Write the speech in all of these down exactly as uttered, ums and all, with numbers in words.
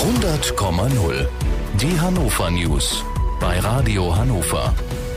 hundert Komma null. Die Hannover News bei Radio Hannover.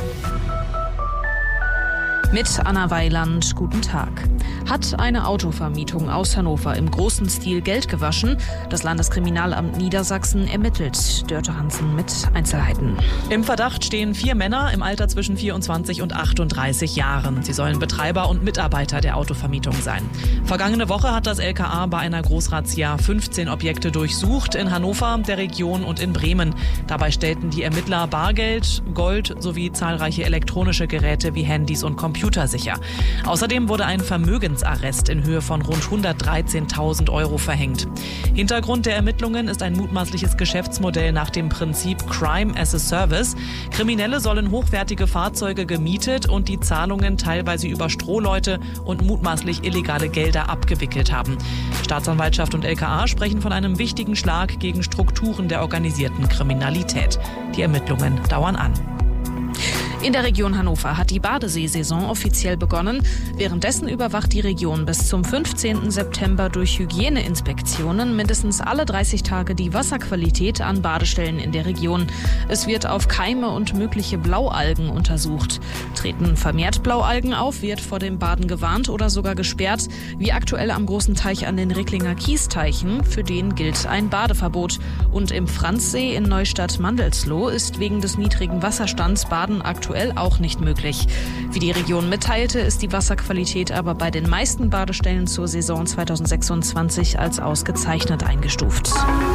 Mit Anna Weiland, guten Tag. Hat eine Autovermietung aus Hannover im großen Stil Geld gewaschen? Das Landeskriminalamt Niedersachsen ermittelt. Dörte Hansen mit Einzelheiten. Im Verdacht stehen vier Männer im Alter zwischen vierundzwanzig und achtunddreißig Jahren. Sie sollen Betreiber und Mitarbeiter der Autovermietung sein. Vergangene Woche hat das L K A bei einer Großrazzia fünfzehn Objekte durchsucht, in Hannover, der Region und in Bremen. Dabei stellten die Ermittler Bargeld, Gold sowie zahlreiche elektronische Geräte wie Handys und Computer sicher. Außerdem wurde ein Vermögensarrest in Höhe von rund hundertdreizehntausend Euro verhängt. Hintergrund der Ermittlungen ist ein mutmaßliches Geschäftsmodell nach dem Prinzip Crime as a Service. Kriminelle sollen hochwertige Fahrzeuge gemietet und die Zahlungen teilweise über Strohleute und mutmaßlich illegale Gelder abgewickelt haben. Staatsanwaltschaft und L K A sprechen von einem wichtigen Schlag gegen Strukturen der organisierten Kriminalität. Die Ermittlungen dauern an. In der Region Hannover hat die Badeseesaison offiziell begonnen. Währenddessen überwacht die Region bis zum fünfzehnten September durch Hygieneinspektionen mindestens alle dreißig Tage die Wasserqualität an Badestellen in der Region. Es wird auf Keime und mögliche Blaualgen untersucht. Treten vermehrt Blaualgen auf, wird vor dem Baden gewarnt oder sogar gesperrt, wie aktuell am großen Teich an den Ricklinger Kiesteichen. Für den gilt ein Badeverbot. Und im Franzsee in Neustadt-Mandelsloh ist wegen des niedrigen Wasserstands Baden aktuell auch nicht möglich. Wie die Region mitteilte, ist die Wasserqualität aber bei den meisten Badestellen zur Saison zweitausendsechsundzwanzig als ausgezeichnet eingestuft.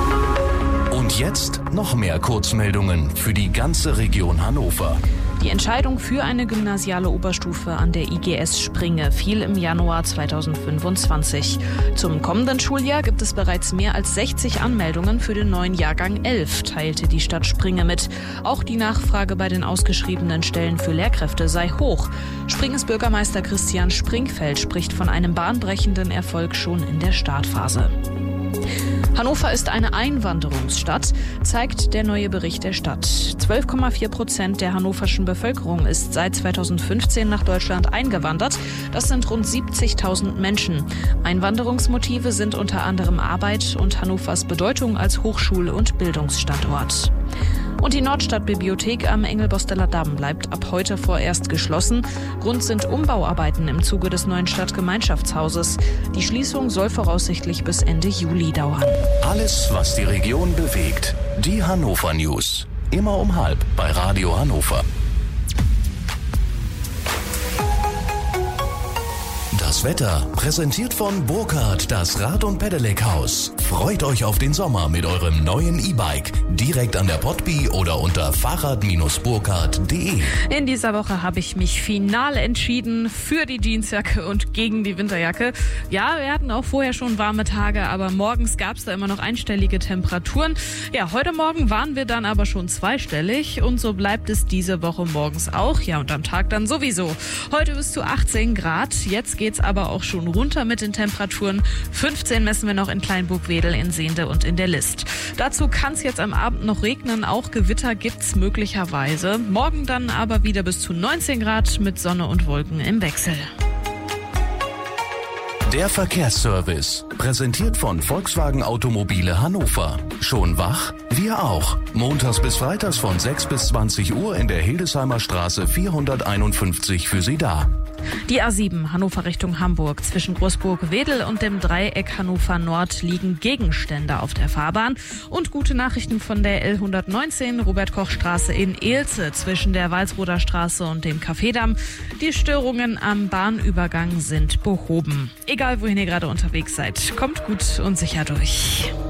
Und jetzt noch mehr Kurzmeldungen für die ganze Region Hannover. Die Entscheidung für eine gymnasiale Oberstufe an der I G S Springe fiel im Januar zweitausendfünfundzwanzig. Zum kommenden Schuljahr gibt es bereits mehr als sechzig Anmeldungen für den neuen Jahrgang elf, teilte die Stadt Springe mit. Auch die Nachfrage bei den ausgeschriebenen Stellen für Lehrkräfte sei hoch. Springes Bürgermeister Christian Springfeld spricht von einem bahnbrechenden Erfolg schon in der Startphase. Hannover ist eine Einwanderungsstadt, zeigt der neue Bericht der Stadt. zwölf Komma vier Prozent der hannoverschen Bevölkerung ist seit zweitausendfünfzehn nach Deutschland eingewandert. Das sind rund siebzigtausend Menschen. Einwanderungsmotive sind unter anderem Arbeit und Hannovers Bedeutung als Hochschul- und Bildungsstandort. Und die Nordstadtbibliothek am Engelbosteler Damm bleibt ab heute vorerst geschlossen. Grund sind Umbauarbeiten im Zuge des neuen Stadtgemeinschaftshauses. Die Schließung soll voraussichtlich bis Ende Juli dauern. Alles, was die Region bewegt. Die Hannover News. Immer um halb bei Radio Hannover. Das Wetter präsentiert von Burkhardt, das Rad- und Pedelec-Haus. Freut euch auf den Sommer mit eurem neuen E-Bike. Direkt an der Potby oder unter fahrrad burkhardt punkt de. In dieser Woche habe ich mich final entschieden für die Jeansjacke und gegen die Winterjacke. Ja, wir hatten auch vorher schon warme Tage, aber morgens gab es da immer noch einstellige Temperaturen. Ja, heute Morgen waren wir dann aber schon zweistellig und so bleibt es diese Woche morgens auch. Ja, und am Tag dann sowieso. Heute bis zu achtzehn Grad. Jetzt geht's aber auch schon runter mit den Temperaturen. fünfzehn messen wir noch in Kleinburg-Wedel, in Sehnde und in der List. Dazu kann es jetzt am Abend noch regnen, auch Gewitter gibt's möglicherweise. Morgen dann aber wieder bis zu neunzehn Grad mit Sonne und Wolken im Wechsel. Der Verkehrsservice, präsentiert von Volkswagen Automobile Hannover. Schon wach? Wir auch. Montags bis freitags von sechs bis zwanzig Uhr in der Hildesheimer Straße vierhunderteinundfünfzig für Sie da. Die A sieben Hannover Richtung Hamburg. Zwischen Großburg-Wedel und dem Dreieck Hannover Nord liegen Gegenstände auf der Fahrbahn. Und gute Nachrichten von der L hundertneunzehn Robert-Koch-Straße in Elze zwischen der Walsroder Straße und dem Cafédamm. Die Störungen am Bahnübergang sind behoben. Egal wohin ihr gerade unterwegs seid, kommt gut und sicher durch.